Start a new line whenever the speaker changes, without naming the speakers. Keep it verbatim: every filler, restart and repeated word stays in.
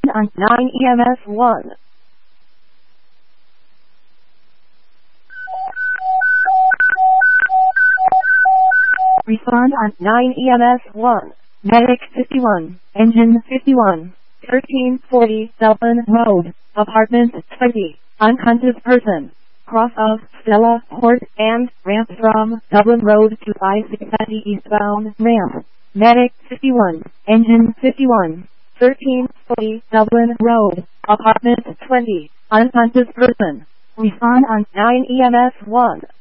on nine E M S one. Respond on nine E M S one. Medic fifty-one, engine fifty-one, thirteen forty Dublin Road, apartment twenty, unconscious person. Cross of Stella Court and ramp from Dublin Road to I sixty eastbound ramp. Medic fifty-one, engine fifty-one, thirteen forty Dublin Road, apartment twenty, unconscious person. Respond on nine E M S one.